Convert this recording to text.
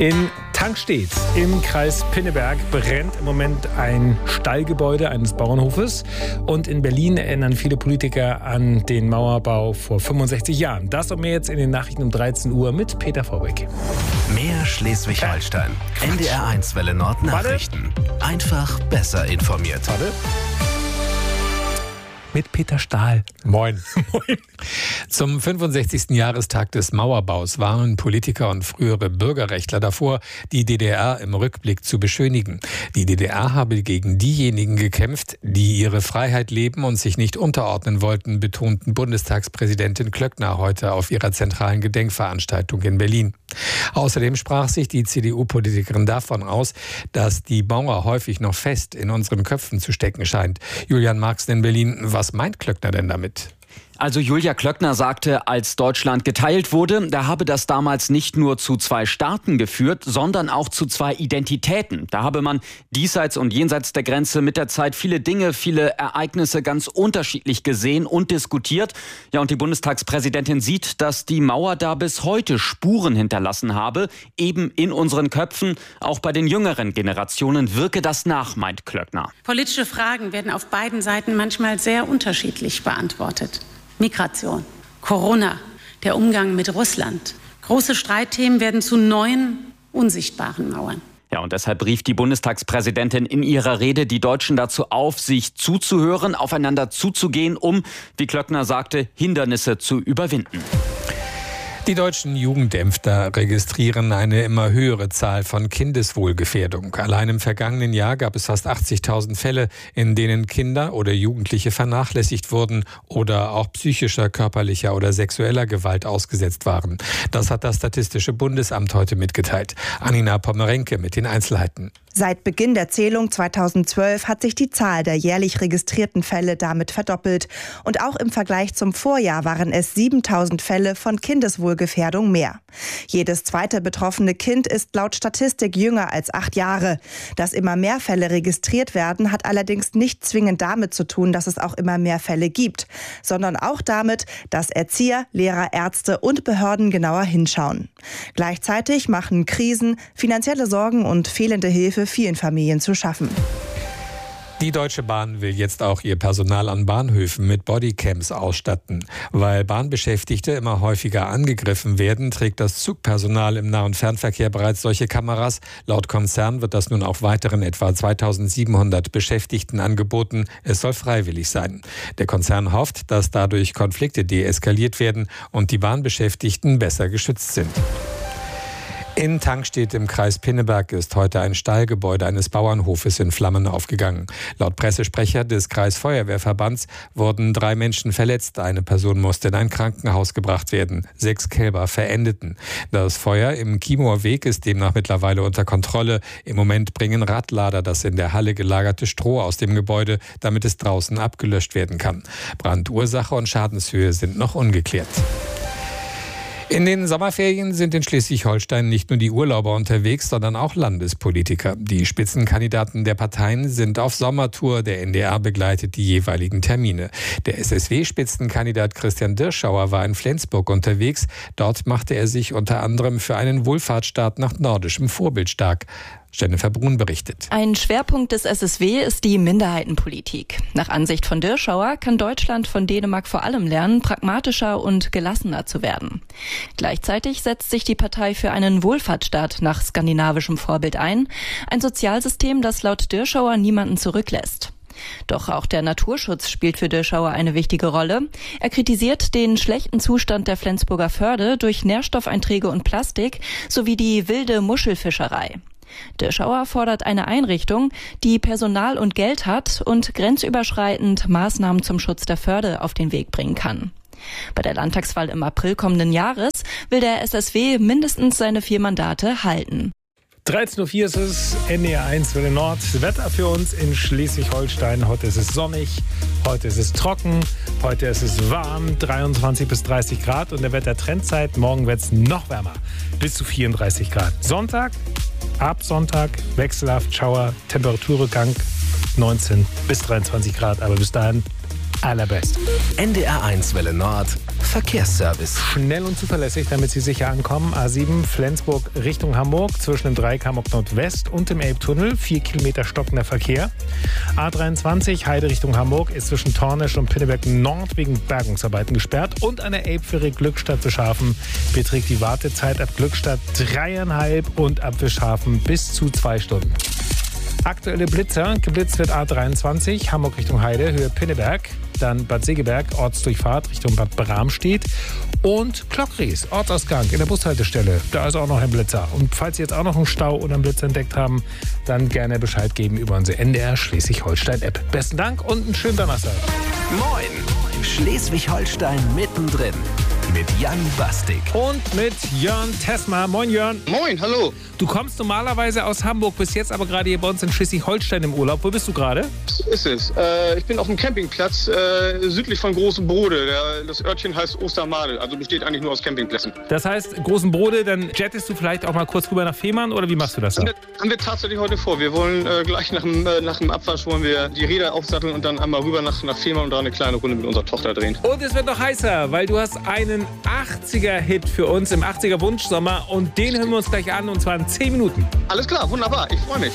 In Tangstedt im Kreis Pinneberg brennt im Moment ein Stallgebäude eines Bauernhofes. Und in Berlin erinnern viele Politiker an den Mauerbau vor 65 Jahren. Das und mehr jetzt in den Nachrichten um 13 Uhr mit Peter Vorbeck. Mehr Schleswig-Holstein. NDR1 Welle Nord Nachrichten. Einfach besser informiert. Warte. Mit Peter Stahl. Moin. Moin. Zum 65. Jahrestag des Mauerbaus waren Politiker und frühere Bürgerrechtler davor, die DDR im Rückblick zu beschönigen. Die DDR habe gegen diejenigen gekämpft, die ihre Freiheit leben und sich nicht unterordnen wollten, betonten Bundestagspräsidentin Klöckner heute auf ihrer zentralen Gedenkveranstaltung in Berlin. Außerdem sprach sich die CDU-Politikerin davon aus, dass die Mauer häufig noch fest in unseren Köpfen zu stecken scheint. Julian Marxen in Berlin, was meint Klöckner denn damit? Also Julia Klöckner sagte, als Deutschland geteilt wurde, da habe das damals nicht nur zu zwei Staaten geführt, sondern auch zu zwei Identitäten. Da habe man diesseits und jenseits der Grenze mit der Zeit viele Dinge, viele Ereignisse ganz unterschiedlich gesehen und diskutiert. Ja, und die Bundestagspräsidentin sieht, dass die Mauer da bis heute Spuren hinterlassen habe, eben in unseren Köpfen. Auch bei den jüngeren Generationen wirke das nach, meint Klöckner. Politische Fragen werden auf beiden Seiten manchmal sehr unterschiedlich beantwortet. Migration, Corona, der Umgang mit Russland. Große Streitthemen werden zu neuen, unsichtbaren Mauern. Ja, und deshalb rief die Bundestagspräsidentin in ihrer Rede die Deutschen dazu auf, sich zuzuhören, aufeinander zuzugehen, um, wie Klöckner sagte, Hindernisse zu überwinden. Die deutschen Jugendämter registrieren eine immer höhere Zahl von Kindeswohlgefährdung. Allein im vergangenen Jahr gab es fast 80.000 Fälle, in denen Kinder oder Jugendliche vernachlässigt wurden oder auch psychischer, körperlicher oder sexueller Gewalt ausgesetzt waren. Das hat das Statistische Bundesamt heute mitgeteilt. Anina Pommerenke mit den Einzelheiten. Seit Beginn der Zählung 2012 hat sich die Zahl der jährlich registrierten Fälle damit verdoppelt. Und auch im Vergleich zum Vorjahr waren es 7.000 Fälle von Kindeswohlgefährdung mehr. Jedes zweite betroffene Kind ist laut Statistik jünger als 8 Jahre. Dass immer mehr Fälle registriert werden, hat allerdings nicht zwingend damit zu tun, dass es auch immer mehr Fälle gibt, sondern auch damit, dass Erzieher, Lehrer, Ärzte und Behörden genauer hinschauen. Gleichzeitig machen Krisen, finanzielle Sorgen und fehlende Hilfe vielen Familien zu schaffen. Die Deutsche Bahn will jetzt auch ihr Personal an Bahnhöfen mit Bodycams ausstatten. Weil Bahnbeschäftigte immer häufiger angegriffen werden, trägt das Zugpersonal im Nah- und Fernverkehr bereits solche Kameras. Laut Konzern wird das nun auch weiteren etwa 2.700 Beschäftigten angeboten. Es soll freiwillig sein. Der Konzern hofft, dass dadurch Konflikte deeskaliert werden und die Bahnbeschäftigten besser geschützt sind. In Tangstedt im Kreis Pinneberg ist heute ein Stallgebäude eines Bauernhofes in Flammen aufgegangen. Laut Pressesprecher des Kreisfeuerwehrverbands wurden 3 Menschen verletzt. Eine Person musste in ein Krankenhaus gebracht werden. 6 Kälber verendeten. Das Feuer im Kiemower Weg ist demnach mittlerweile unter Kontrolle. Im Moment bringen Radlader das in der Halle gelagerte Stroh aus dem Gebäude, damit es draußen abgelöscht werden kann. Brandursache und Schadenshöhe sind noch ungeklärt. In den Sommerferien sind in Schleswig-Holstein nicht nur die Urlauber unterwegs, sondern auch Landespolitiker. Die Spitzenkandidaten der Parteien sind auf Sommertour. Der NDR begleitet die jeweiligen Termine. Der SSW-Spitzenkandidat Christian Dirschauer war in Flensburg unterwegs. Dort machte er sich unter anderem für einen Wohlfahrtsstaat nach nordischem Vorbild stark. Jennifer Brun berichtet. Ein Schwerpunkt des SSW ist die Minderheitenpolitik. Nach Ansicht von Dirschauer kann Deutschland von Dänemark vor allem lernen, pragmatischer und gelassener zu werden. Gleichzeitig setzt sich die Partei für einen Wohlfahrtsstaat nach skandinavischem Vorbild ein. Ein Sozialsystem, das laut Dirschauer niemanden zurücklässt. Doch auch der Naturschutz spielt für Dirschauer eine wichtige Rolle. Er kritisiert den schlechten Zustand der Flensburger Förde durch Nährstoffeinträge und Plastik sowie die wilde Muschelfischerei. Dirschauer fordert eine Einrichtung, die Personal und Geld hat und grenzüberschreitend Maßnahmen zum Schutz der Förde auf den Weg bringen kann. Bei der Landtagswahl im April kommenden Jahres will der SSW mindestens seine 4 Mandate halten. 13.04 Uhr ist es, NDR1 Welle Nord. Wetter für uns in Schleswig-Holstein. Heute ist es sonnig, heute ist es trocken, heute ist es warm, 23 bis 30 Grad. Und der Wettertrendzeit, morgen wird es noch wärmer, bis zu 34 Grad. Ab Sonntag wechselhaft Schauer, Temperaturrückgang 19 bis 23 Grad. Aber bis dahin allerbest. NDR1 Welle Nord, Verkehrsservice. Schnell und zuverlässig, damit Sie sicher ankommen. A7 Flensburg Richtung Hamburg zwischen dem Dreikamp Nordwest und dem Elbtunnel. 4 Kilometer stockender Verkehr. A23 Heide Richtung Hamburg ist zwischen Tornisch und Pinneberg Nord wegen Bergungsarbeiten gesperrt. Und an der Elbfähre Glückstadt Wischhafen beträgt die Wartezeit ab Glückstadt 3,5 und ab Wischhafen bis zu 2 Stunden. Aktuelle Blitzer. Geblitzt wird A23 Hamburg Richtung Heide, Höhe Pinneberg. Dann Bad Segeberg, Ortsdurchfahrt Richtung Bad Bramstedt. Und Klockries, Ortsausgang in der Bushaltestelle. Da ist auch noch ein Blitzer. Und falls Sie jetzt auch noch einen Stau oder einen Blitzer entdeckt haben, dann gerne Bescheid geben über unsere NDR Schleswig-Holstein-App. Besten Dank und einen schönen Donnerstag. Moin! Schleswig-Holstein mittendrin. Mit Jan Bastik. Und mit Jörn Tessmer. Moin Jörn. Moin, hallo. Du kommst normalerweise aus Hamburg, bist jetzt aber gerade hier bei uns in Schleswig-Holstein im Urlaub. Wo bist du gerade? Ist es. Ich bin auf dem Campingplatz südlich von Großen Brode. Das Örtchen heißt Ostermadel, also besteht eigentlich nur aus Campingplätzen. Das heißt, Großen Brode, dann jettest du vielleicht auch mal kurz rüber nach Fehmarn oder wie machst du das da? Haben wir tatsächlich heute vor. Wir wollen gleich nach dem Abwasch wollen wir die Räder aufsatteln und dann einmal rüber nach Fehmarn und da eine kleine Runde mit unserer Tochter drehen. Und es wird noch heißer, weil du hast einen 80er-Hit für uns im 80er-Wunschsommer und den hören wir uns gleich an und zwar in 10 Minuten. Alles klar, wunderbar. Ich freue mich.